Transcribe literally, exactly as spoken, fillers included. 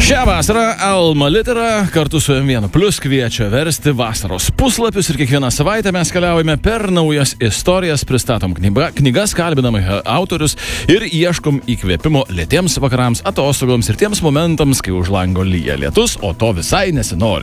Šią vasarą Alma Litera kartu su M vienu Plus kviečia versti vasaros puslapius ir kiekvieną savaitę mes keliaujame per naujas istorijas, pristatom knyga, knygas, kalbinam autorius ir ieškom įkvėpimo lėtiems vakarams, atostogoms ir tiems momentams, kai už lango lyja lietus, o to visai nesinori.